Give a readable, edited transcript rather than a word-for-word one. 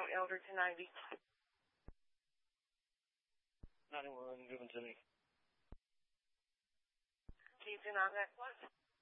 Elder to 90. 91, given to me. Can you turn on that plus?